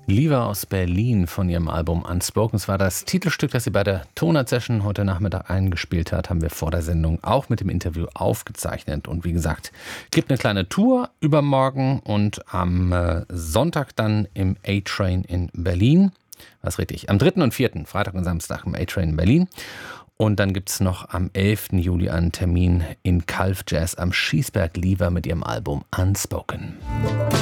Liva aus Berlin von ihrem Album Unspoken. Es war das Titelstück, das sie bei der Tonart-Session heute Nachmittag eingespielt hat, haben wir vor der Sendung auch mit dem Interview aufgezeichnet. Und wie gesagt, gibt eine kleine Tour übermorgen und am Sonntag dann im A-Train in Berlin. Was richtig? Am 3. und 4., Freitag und Samstag im A-Train in Berlin. Und dann gibt es noch am 11. Juli einen Termin in Calv Jazz am Schießberg Liva mit ihrem Album Unspoken.